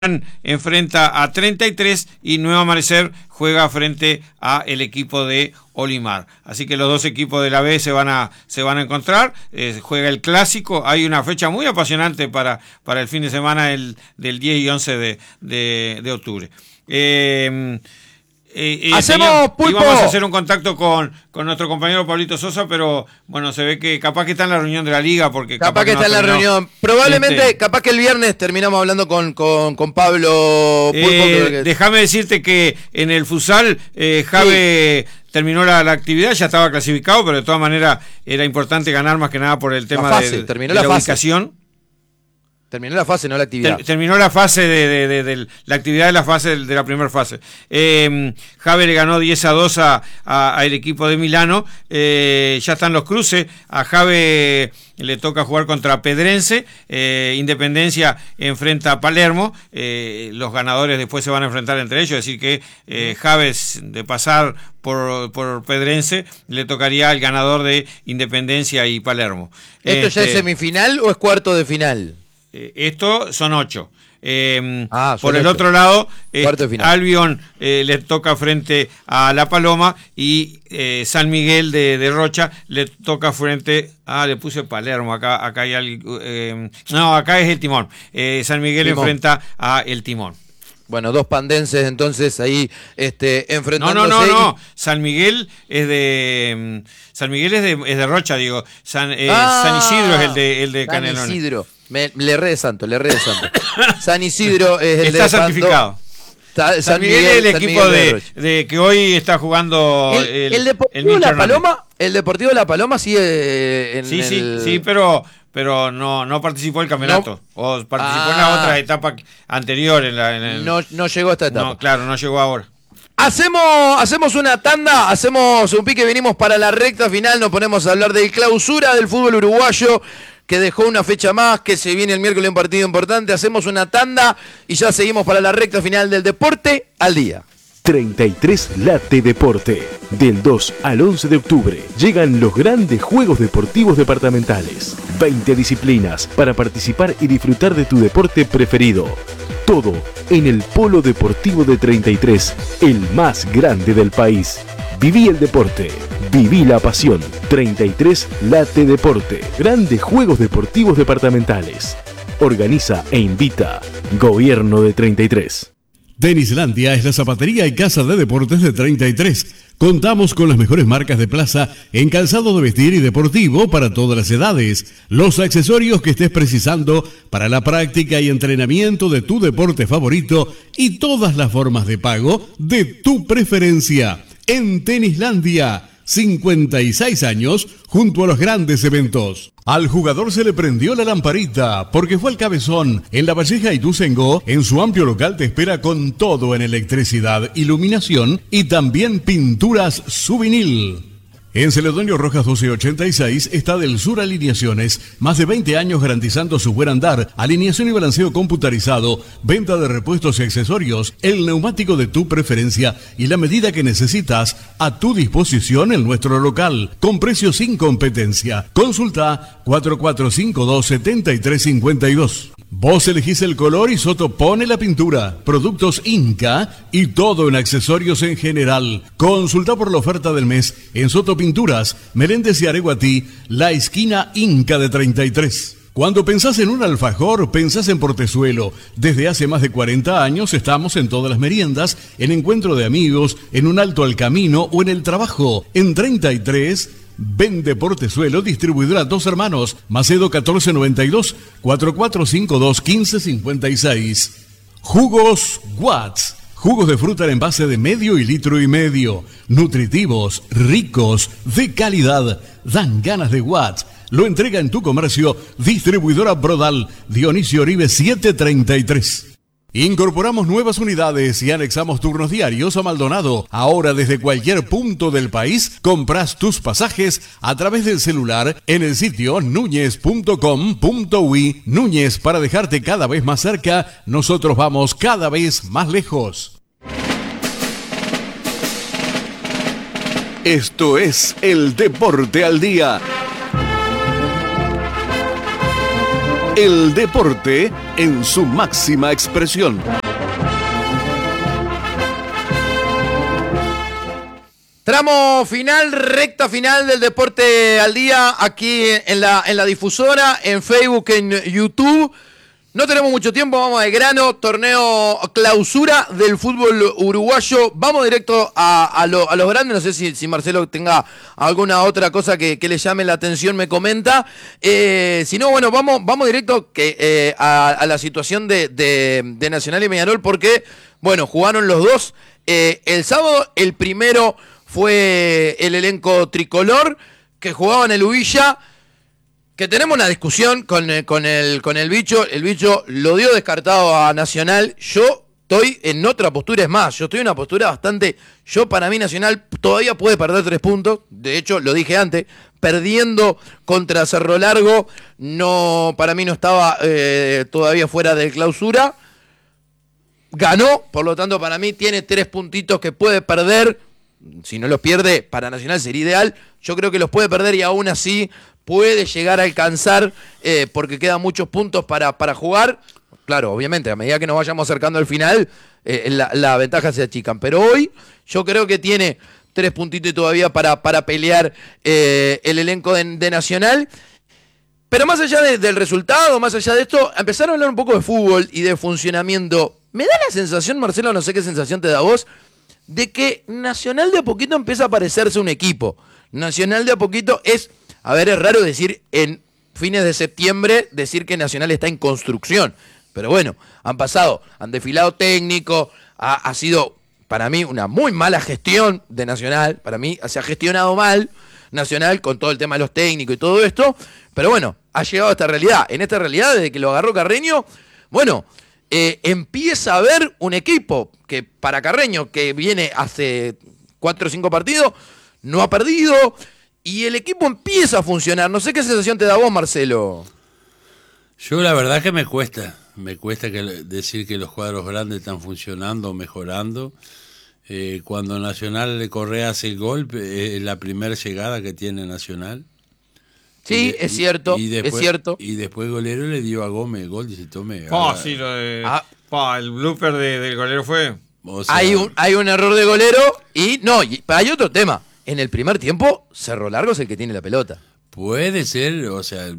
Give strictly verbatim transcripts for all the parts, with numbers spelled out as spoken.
enfrenta a treinta y tres y Nuevo Amanecer juega frente a el equipo de Olimar. Así que los dos equipos de la B se van a se van a encontrar, eh, juega el clásico. Hay una fecha muy apasionante para, para el fin de semana el, del diez y once de, de, de octubre. Eh, Eh, eh, Hacemos tenía, pulpo. íbamos a hacer un contacto con, con nuestro compañero Pablito Sosa, pero bueno, se ve que capaz que está en la reunión de la liga, porque capaz, capaz que, que está no en la terminó. reunión. Probablemente, Este, capaz que el viernes terminamos hablando con, con, con Pablo Pulpo. eh, que... Déjame decirte que en el futsal eh, Jave sí. terminó la, la actividad, ya estaba clasificado, pero de todas maneras era importante ganar más que nada por el tema fase, de, terminó de la la fase. ubicación. Terminó la fase, no la actividad. Ter, terminó la fase de, de, de, de, de la actividad de la fase de, de la primera fase. Eh, Jave le ganó diez a dos a, a, a el equipo de Milano. Eh, ya están los cruces. A Jave le toca jugar contra Pedrense. Eh, Independencia enfrenta a Palermo. Eh, los ganadores después se van a enfrentar entre ellos. Es decir que eh, Jave, de pasar por, por Pedrense, le tocaría al ganador de Independencia y Palermo. ¿Esto este, ya es semifinal o es cuarto de final? Eh, esto son ocho. Eh, ah, por el ocho. otro lado, eh, final. Albion eh, le toca frente a La Paloma y eh, San Miguel de, de Rocha le toca frente a, ah, le puse Palermo, acá, acá hay algo, eh, no, acá es el Timón. Eh, San Miguel Timón. enfrenta a el Timón. Bueno, dos pandenses entonces ahí este, enfrentándose. No, no, no, y... no. San Miguel es de San Miguel es de, es de Rocha, digo. San, eh, ah, San Isidro es el de, el de San Canelones. San Isidro. Me, le re de santo, le re de santo. San Isidro es el está de santificado. San, San, San Miguel, Miguel es el San equipo Miguel de, de que hoy está jugando el, el, el Deportivo el La Paloma. El Deportivo La Paloma sigue en sí, el... sí, sí, pero pero no no participó del campeonato. No. O participó ah, en la otra etapa anterior. En la, en el... no, no llegó a esta etapa. No, claro, no llegó ahora. Hacemos, hacemos una tanda, hacemos un pique, venimos para la recta final, nos ponemos a hablar del clausura del fútbol uruguayo, que dejó una fecha más, que se viene el miércoles un partido importante. Hacemos una tanda y ya seguimos para la recta final del Deporte al Día. treinta y tres Late Deporte. Del dos al once de octubre llegan los grandes Juegos Deportivos Departamentales. veinte disciplinas para participar y disfrutar de tu deporte preferido. Todo en el Polo Deportivo de treinta y tres, el más grande del país. Viví el deporte, viví la pasión. treinta y tres Late Deporte. Grandes Juegos Deportivos Departamentales. Organiza e invita Gobierno de treinta y tres. Tenislandia es la zapatería y casa de deportes de treinta y tres. Contamos con las mejores marcas de plaza en calzado de vestir y deportivo para todas las edades. Los accesorios que estés precisando para la práctica y entrenamiento de tu deporte favorito y todas las formas de pago de tu preferencia. En Tenislandia, cincuenta y seis años junto a los grandes eventos. Al jugador se le prendió la lamparita porque fue al Cabezón. En La Valleja y Ituzaingó, en su amplio local te espera con todo en electricidad, iluminación y también pinturas Suvinil. En Celedonio Rojas doce ochenta y seis está Del Sur Alineaciones, más de veinte años garantizando su buen andar, alineación y balanceo computarizado, venta de repuestos y accesorios, el neumático de tu preferencia y la medida que necesitas a tu disposición en nuestro local, con precios sin competencia. Consulta cuatro cuatro cinco dos, siete tres cinco dos. Vos elegís el color y Soto pone la pintura. Productos Inca y todo en accesorios en general. Consulta por la oferta del mes en Soto Pinturas, Meléndez y Areguatí, la esquina Inca de treinta y tres. Cuando pensás en un alfajor, pensás en Portezuelo. Desde hace más de cuarenta años estamos en todas las meriendas, en encuentro de amigos, en un alto al camino o en el trabajo. En treinta y tres... Vende Portezuelo, distribuidora Dos Hermanos, Macedo catorce noventa y dos, cuatro cuatro cinco dos, quince cincuenta y seis. Jugos Watts, jugos de fruta en envase de medio y litro y medio, nutritivos, ricos, de calidad, dan ganas de Watts. Lo entrega en tu comercio, distribuidora Brodal, Dionisio Oribe setecientos treinta y tres. Incorporamos nuevas unidades y anexamos turnos diarios a Maldonado. Ahora desde cualquier punto del país compras tus pasajes a través del celular en el sitio núñez punto com punto uy. Núñez, para dejarte cada vez más cerca, nosotros vamos cada vez más lejos. Esto es el Deporte al Día. El deporte en su máxima expresión. Tramo final, recta final del Deporte al Día, aquí en la, en la difusora, en Facebook, en YouTube. No tenemos mucho tiempo, vamos al grano. Torneo clausura del fútbol uruguayo. Vamos directo a, a, lo, a los grandes. No sé si, si Marcelo tenga alguna otra cosa que, que le llame la atención, me comenta. Eh, si no, bueno, vamos, vamos directo que, eh, a, a la situación de, de, de Nacional y Peñarol, porque, bueno, jugaron los dos. Eh, el sábado, el primero fue el elenco tricolor que jugaba en el Ubilla, que tenemos una discusión con, con, el, con el bicho. El bicho lo dio descartado a Nacional. Yo estoy en otra postura, es más, yo estoy en una postura bastante... Yo, para mí, Nacional todavía puede perder tres puntos. De hecho, lo dije antes, perdiendo contra Cerro Largo, no, para mí no estaba eh, todavía fuera de clausura. Ganó, por lo tanto, para mí tiene tres puntitos que puede perder. Si no los pierde, para Nacional sería ideal. Yo creo que los puede perder y aún así puede llegar a alcanzar, eh, porque quedan muchos puntos para, para jugar. Claro, obviamente, a medida que nos vayamos acercando al final, eh, la, la ventaja se achican. Pero hoy yo creo que tiene tres puntitos todavía para, para pelear eh, el elenco de, de Nacional. Pero más allá de, del resultado, más allá de esto, empezar a hablar un poco de fútbol y de funcionamiento. Me da la sensación, Marcelo, no sé qué sensación te da a vos, de que Nacional de a poquito empieza a parecerse un equipo. Nacional de a poquito es, a ver, es raro decir en fines de septiembre, decir que Nacional está en construcción. Pero bueno, han pasado, han desfilado técnico, ha, ha sido para mí una muy mala gestión de Nacional. Para mí se ha gestionado mal Nacional con todo el tema de los técnicos y todo esto. Pero bueno, ha llegado a esta realidad. En esta realidad, desde que lo agarró Carreño, bueno... Eh, empieza a haber un equipo que para Carreño, que viene hace cuatro o cinco partidos, no ha perdido, y el equipo empieza a funcionar. No sé qué sensación te da vos, Marcelo. Yo la verdad que me cuesta, me cuesta que, decir que los cuadros grandes están funcionando, mejorando. Eh, cuando Nacional de Correa hace el gol, es eh, la primera llegada que tiene Nacional. Sí, y, es cierto, y después, es cierto. Y después Golero le dio a Gómez el gol, dice, tome. Oh, sí, lo de, ah, pa, el blooper de, del golero fue... O sea, hay, un, hay un error de Golero y no, y hay otro tema. En el primer tiempo, Cerro Largo es el que tiene la pelota. Puede ser, o sea,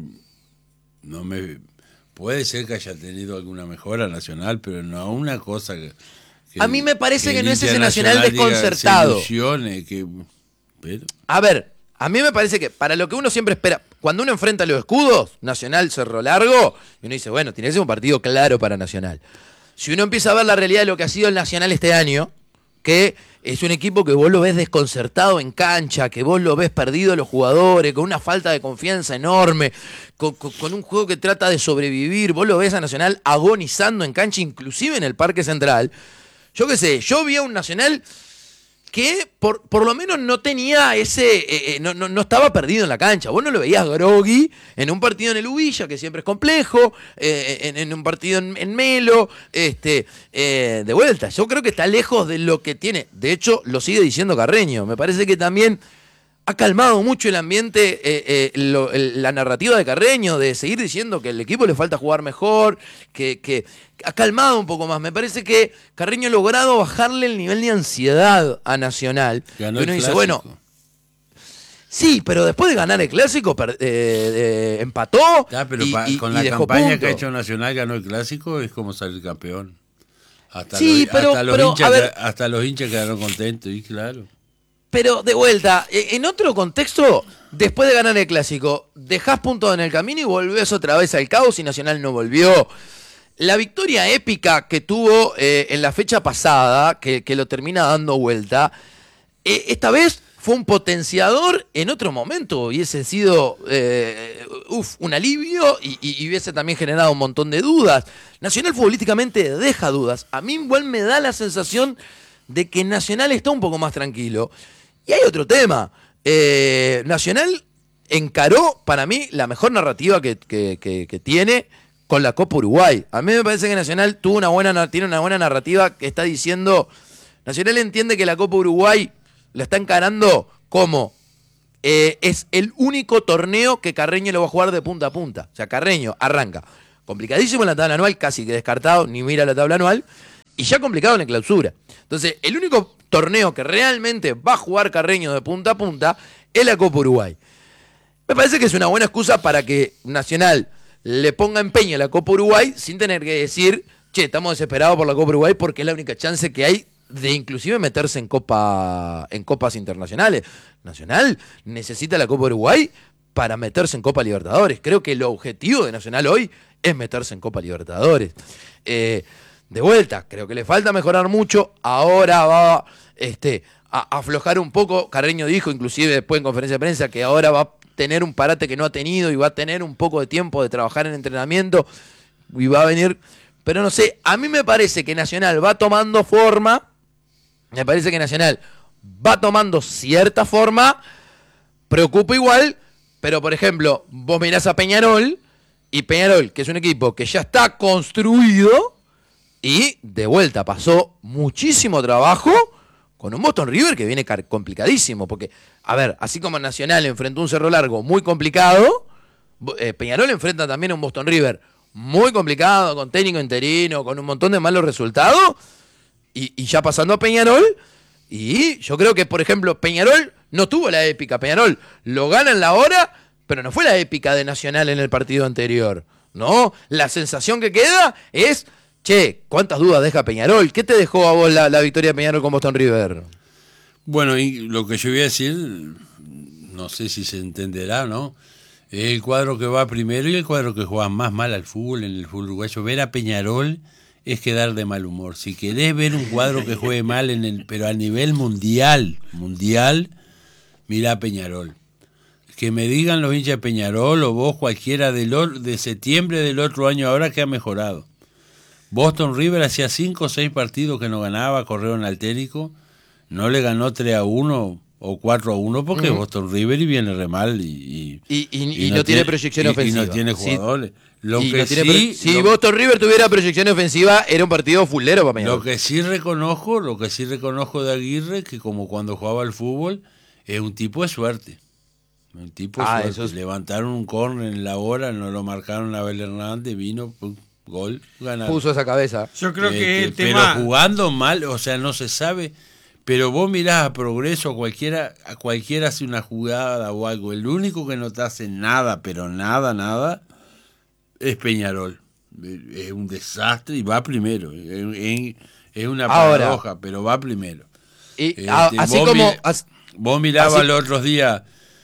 no me puede ser que haya tenido alguna mejora Nacional, pero no una cosa que... que a mí me parece que, que no es ese Nacional, Nacional desconcertado. Diga, se ilusione, que, pero... A ver, a mí me parece que para lo que uno siempre espera, cuando uno enfrenta los escudos, Nacional, Cerro Largo, y uno dice, bueno, tiene que ser un partido claro para Nacional. Si uno empieza a ver la realidad de lo que ha sido el Nacional este año, que es un equipo que vos lo ves desconcertado en cancha, que vos lo ves perdido a los jugadores, con una falta de confianza enorme, con, con, con un juego que trata de sobrevivir, vos lo ves a Nacional agonizando en cancha, inclusive en el Parque Central. Yo qué sé, yo vi a un Nacional que por, por lo menos no tenía ese, eh, eh, no, no, no estaba perdido en la cancha. Vos no lo veías groggy en un partido en el Ubilla, que siempre es complejo, eh, en, en un partido en, en Melo, este, eh, de vuelta. Yo creo que está lejos de lo que tiene. De hecho, lo sigue diciendo Carreño. Me parece que también ha calmado mucho el ambiente, eh, eh, lo, el, la narrativa de Carreño, de seguir diciendo que al equipo le falta jugar mejor, que, que ha calmado un poco más. Me parece que Carreño ha logrado bajarle el nivel de ansiedad a Nacional. Ganó y uno el dice, clásico. bueno, sí, pero después de ganar el clásico, per, eh, eh, empató ya, pero y, pa, y, con y la dejó campaña punto. que ha hecho Nacional, ganó el clásico, es como salir campeón. Hasta Sí, los, pero- hasta los pero, hinchas, a ver- hasta los hinchas quedaron contentos, y claro. Pero de vuelta, en otro contexto, después de ganar el clásico, dejás puntos en el camino y volvés otra vez al caos y Nacional no volvió. La victoria épica que tuvo eh, en la fecha pasada, que, que lo termina dando vuelta, eh, esta vez fue un potenciador. En otro momento hubiese sido eh, uf, un alivio y, y, y hubiese también generado un montón de dudas. Nacional futbolísticamente deja dudas. A mí igual me da la sensación de que Nacional está un poco más tranquilo. Y hay otro tema. Eh, Nacional encaró, para mí, la mejor narrativa que, que, que, que tiene con la Copa Uruguay. A mí me parece que Nacional tuvo una buena, tiene una buena narrativa que está diciendo... Nacional entiende que la Copa Uruguay la está encarando como... Eh, es el único torneo que Carreño lo va a jugar de punta a punta. O sea, Carreño arranca complicadísimo en la tabla anual, casi que descartado, ni mira la tabla anual, y ya complicado en la clausura. Entonces, el único torneo que realmente va a jugar Carreño de punta a punta es la Copa Uruguay. Me parece que es una buena excusa para que Nacional le ponga empeño a la Copa Uruguay sin tener que decir, che, estamos desesperados por la Copa Uruguay porque es la única chance que hay de inclusive meterse en Copa en copas internacionales. Nacional necesita la Copa Uruguay para meterse en Copa Libertadores. Creo que el objetivo de Nacional hoy es meterse en Copa Libertadores. Eh, de vuelta, creo que le falta mejorar mucho. Ahora va este, a aflojar un poco. Carreño dijo, inclusive después en conferencia de prensa, que ahora va a tener un parate que no ha tenido y va a tener un poco de tiempo de trabajar en entrenamiento y va a venir... Pero no sé, a mí me parece que Nacional va tomando forma, me parece que Nacional va tomando cierta forma, preocupa igual, pero por ejemplo, vos mirás a Peñarol, y Peñarol, que es un equipo que ya está construido, y de vuelta pasó muchísimo trabajo con un Boston River que viene complicadísimo, porque, a ver, así como Nacional enfrentó un Cerro Largo muy complicado, eh, Peñarol enfrenta también a un Boston River muy complicado, con técnico interino, con un montón de malos resultados, y, y ya pasando a Peñarol, y yo creo que, por ejemplo, Peñarol no tuvo la épica, Peñarol lo gana en la hora, pero no fue la épica de Nacional en el partido anterior, ¿no? La sensación que queda es, che, ¿cuántas dudas deja Peñarol? ¿Qué te dejó a vos la, la victoria de Peñarol con Boston River? Bueno, y lo que yo voy a decir, no sé si se entenderá, ¿no? Es el cuadro que va primero y el cuadro que juega más mal al fútbol, en el fútbol uruguayo. Ver a Peñarol es quedar de mal humor. Si querés ver un cuadro que juegue mal, en el, pero a nivel mundial, mundial, mirá a Peñarol. Que me digan los hinchas de Peñarol o vos cualquiera del, de septiembre del otro año ahora que ha mejorado. Boston River hacía cinco o seis partidos que no ganaba, corrieron al técnico, no le ganó tres a uno o cuatro a uno porque uh-huh. Boston River y viene re mal y, y, y, y, y, y no, no tiene proyección y, ofensiva. Y no tiene jugadores. Sí. Lo y que no tiene sí, pro... Si lo... Boston River tuviera proyección ofensiva, era un partido fulero para Peñarol. Lo que sí reconozco, lo que sí reconozco de Aguirre, que como cuando jugaba al fútbol, es un tipo de suerte. Un tipo de ah, suerte. Eso es... Levantaron un córner en la hora, no lo marcaron a Abel Hernández, vino, pum, gol, ganaron. Puso esa cabeza. Yo creo eh, que el pero tema... jugando mal, o sea, no se sabe... Pero vos mirás a Progreso, cualquiera, a cualquiera hace una jugada o algo. El único que no te hace nada, pero nada, nada, es Peñarol. Es un desastre y va primero. Es, es una paradoja, Ahora, pero va primero. Y, este, así vos como... Mir, vos mirabas los otros días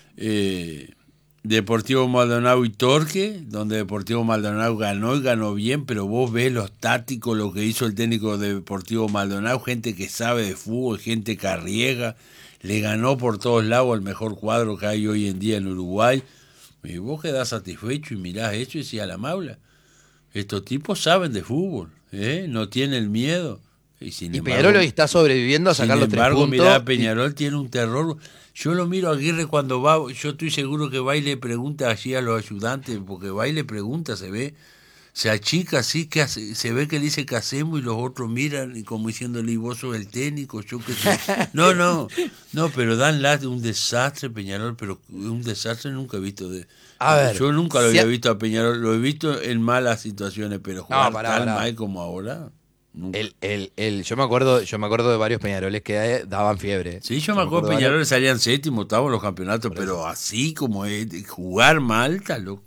eh, Deportivo Maldonado y Torque, donde Deportivo Maldonado ganó y ganó bien, pero vos ves los tácticos, lo que hizo el técnico de Deportivo Maldonado, gente que sabe de fútbol, gente que arriesga, le ganó por todos lados el mejor cuadro que hay hoy en día en Uruguay. Y vos quedás satisfecho y mirás eso y decís a la maula, estos tipos saben de fútbol, ¿eh? No tienen miedo. Y, sin y embargo, Peñarol hoy está sobreviviendo a sacar los tres puntos. Sin embargo, mirá, Peñarol y... tiene un terror. Yo lo miro a Aguirre cuando va, yo estoy seguro que va y le pregunta allí a los ayudantes, porque va y le pregunta, se ve, se achica así, que hace, se ve que le dice que hacemos y los otros miran y como diciéndole, vos sos el técnico, yo qué sé. No, no, no, pero dan lástima, un desastre Peñarol, pero un desastre nunca he visto. De, a ver, yo nunca lo había si visto a Peñarol, lo he visto en malas situaciones, pero jugar no, para, tan para. mal como ahora... El, el, el, yo me acuerdo, yo me acuerdo de varios Peñaroles que daban fiebre. Sí, yo me acuerdo de Peñaroles salían séptimo, octavo en los campeonatos, pero así como es, jugar mal, está loco.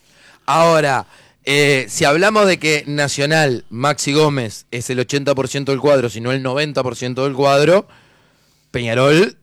Ahora, eh, si hablamos de que Nacional, Maxi Gómez, es el ochenta por ciento del cuadro, si no el noventa por ciento del cuadro, Peñarol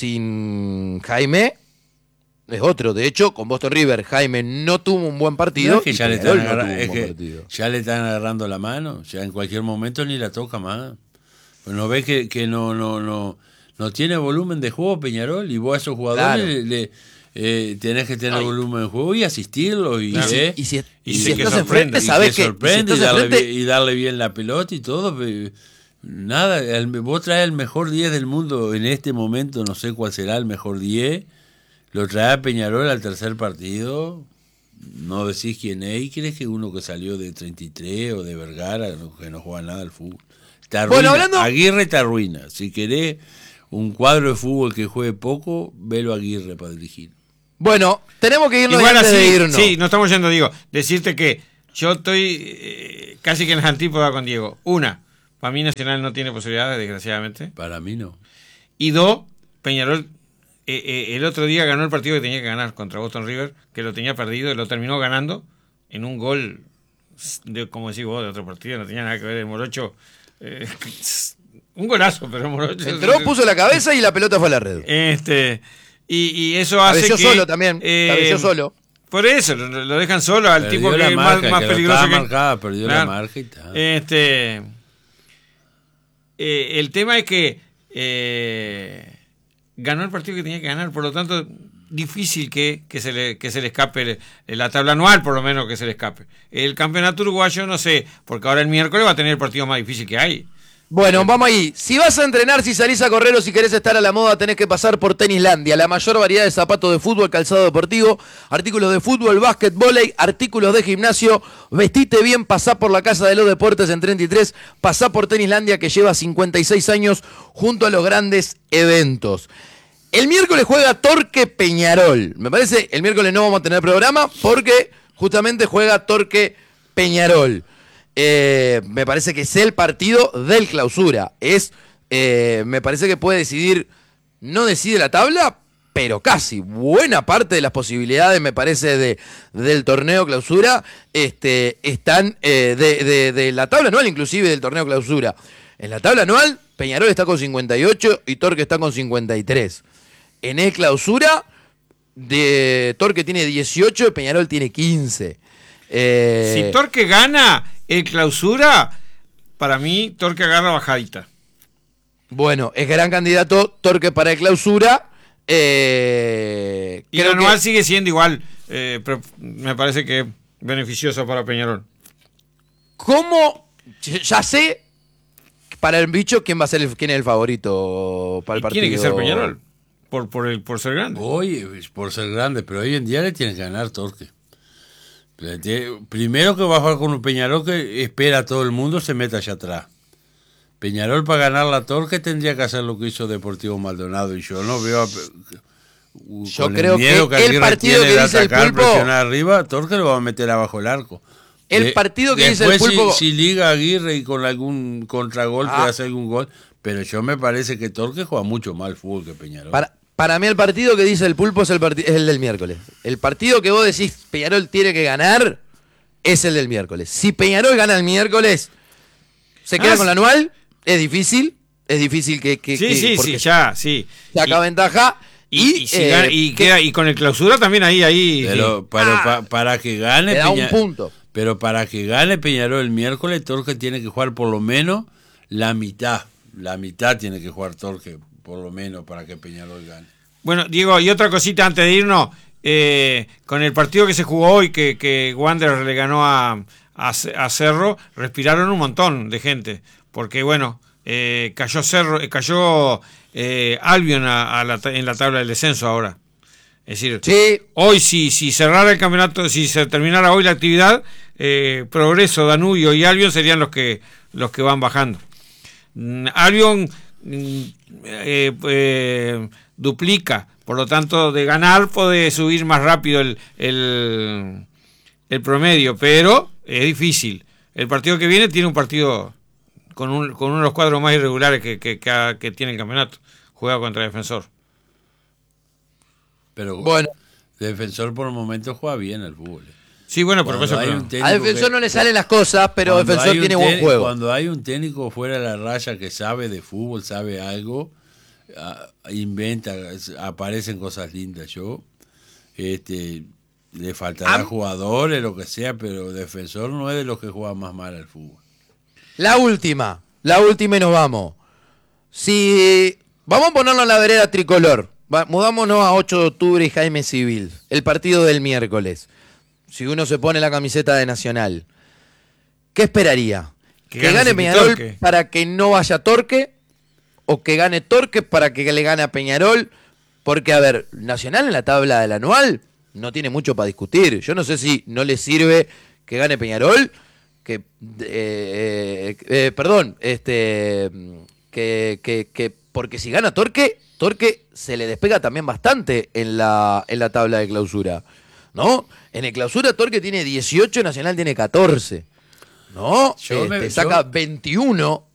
sin Jaime es otro. De hecho, con Boston River, Jaime no tuvo un buen partido. No, es que, ya le, están agarra- no es que ya le están agarrando la mano. O sea, en cualquier momento ni la toca más. Pues no ves que, que no, no, no, no tiene volumen de juego Peñarol. Y vos a esos jugadores claro. le, le, eh, tenés que tener Ay. volumen de juego y asistirlos. Y, claro. eh, y si, y y, y si que estás enfrente, sabes que. Sorprende y, si y, darle enfrente... bien, y darle bien la pelota y todo. Pero, nada, el, vos traes el mejor diez del mundo en este momento. No sé cuál será el mejor diez. Lo trae a Peñarol al tercer partido, no decís quién es, y crees que uno que salió de treinta y tres o de Vergara, que no juega nada al fútbol. Te arruina. Bueno, hablando... Aguirre te arruina. Si querés un cuadro de fútbol que juegue poco, velo a Aguirre para dirigir. Bueno, tenemos que irnos Igual antes así, de irnos. Sí, nos estamos yendo, digo, decirte que yo estoy eh, casi que en las antípodas con Diego. Una, para mí Nacional no tiene posibilidades, desgraciadamente. Para mí no. Y dos, Peñarol eh, eh, el otro día ganó el partido que tenía que ganar contra Boston River, que lo tenía perdido y lo terminó ganando en un gol, de, como decís vos, de otro partido, no tenía nada que ver el Morocho. Eh, un golazo, pero Morocho... Entró, puso la cabeza y la pelota fue a la red. Este, y, y eso hace Cabeció que... solo también, eh, cabeció solo. Por eso, lo, lo dejan solo al Perdió tipo que la es marca, más, más que peligroso estaba que... marcada, perdió Claro. la marca y tal. Este, eh, el tema es que eh, ganó el partido que tenía que ganar, por lo tanto, difícil que, que, se, le, que se le escape la tabla anual, por lo menos que se le escape. El campeonato uruguayo, no sé, porque ahora el miércoles va a tener el partido más difícil que hay. Bueno, vamos ahí. Si vas a entrenar, si salís a correr o si querés estar a la moda, tenés que pasar por Tenislandia. La mayor variedad de zapatos de fútbol, calzado deportivo, artículos de fútbol, básquet, vóley, artículos de gimnasio. Vestite bien, pasá por la Casa de los Deportes en treinta y tres. Pasá por Tenislandia, que lleva cincuenta y seis años junto a los grandes eventos. El miércoles juega Torque Peñarol. Me parece, el miércoles no vamos a tener programa porque justamente juega Torque Peñarol. Eh, me parece que es el partido del Clausura. Es, eh, me parece que puede decidir, no decide la tabla, pero casi. Buena parte de las posibilidades, me parece, de, del torneo Clausura este, están eh, de, de, de la tabla anual, inclusive del torneo Clausura. En la tabla anual, Peñarol está con cincuenta y ocho y Torque está con cincuenta y tres. En el Clausura, de Torque tiene dieciocho y Peñarol tiene quince. Eh, Si Torque gana el Clausura, para mí Torque agarra bajadita. Bueno, es gran candidato Torque para el Clausura. Eh, Y el anual que... sigue siendo igual, eh, pero me parece que es beneficioso para Peñarol. ¿Cómo? Ya sé, para el bicho, quién va a ser el, quién es el favorito para el partido. Tiene que ser Peñarol, por, por, el, por ser grande. Hoy, por ser grande, pero hoy en día le tiene que ganar Torque. Primero que va a jugar con un Peñarol que espera a todo el mundo se meta allá atrás. Peñarol para ganar la Torque tendría que hacer lo que hizo Deportivo Maldonado y yo no veo a, yo creo que, que el partido que dice el Pulpo presionar arriba, Torque lo va a meter abajo el arco. El de, partido que dice el Pulpo si, si liga Aguirre y con algún contragolpe ah. hace algún gol, pero yo me parece que Torque juega mucho más al fútbol que Peñarol. Para Para mí el partido que dice el Pulpo es el, es el del miércoles. El partido que vos decís Peñarol tiene que ganar es el del miércoles. Si Peñarol gana el miércoles, se queda ah, con la anual, es difícil, es difícil que... que sí, que, sí, sí, ya, sí. Saca y, ventaja y... Y, y, si eh, gana, y, queda, y con el Clausura también ahí... ahí pero sí. pero ah, pa, para que gane... Le da Peña, un punto. Pero para que gane Peñarol el miércoles, Torque tiene que jugar por lo menos la mitad. La mitad tiene que jugar Torque, por lo menos, para que Peñarol gane. Bueno, Diego, y otra cosita antes de irnos, eh, con el partido que se jugó hoy, que, que Wanderers le ganó a, a, a Cerro, respiraron un montón de gente, porque bueno, eh, cayó Cerro, eh, cayó eh, Albion a, a la, en la tabla del descenso ahora. Es decir, sí. Hoy si, si cerrara el campeonato, si se terminara hoy la actividad, eh, Progreso, Danubio y Albion serían los que, los que van bajando. Mm, Albion... Mm, eh, eh, duplica, por lo tanto de ganar puede subir más rápido el, el, el promedio, pero es difícil. El partido que viene tiene un partido con, un, con uno de los cuadros más irregulares que, que, que, que tiene el campeonato, juega contra Defensor. Pero bueno, Defensor por el momento juega bien al fútbol. Sí, bueno, pero eso, a Defensor que, no le salen las cosas, pero Defensor tiene buen juego. Cuando hay un técnico fuera de la raya que sabe de fútbol, sabe algo, uh, inventa, aparecen cosas lindas. Yo, este, le faltará ¿Ah? jugadores, lo que sea, pero Defensor no es de los que juega más mal al fútbol. La última, la última y nos vamos. Si vamos a ponerlo en la vereda tricolor, va, mudámonos a ocho de octubre y Jaime Civil, el partido del miércoles. Si uno se pone la camiseta de Nacional, ¿qué esperaría? ¿Que, ¿Que gane Peñarol para que no vaya Torque? ¿O que gane Torque para que le gane a Peñarol? Porque, a ver, Nacional en la tabla del anual no tiene mucho para discutir. Yo no sé si no le sirve que gane Peñarol, que, eh, eh, perdón, este, que, que, que porque si gana Torque, Torque se le despega también bastante en la, en la tabla de clausura. ¿no? En el clausura Torque tiene dieciocho, Nacional tiene catorce, ¿no? Yo Este, me- saca yo- veintiuno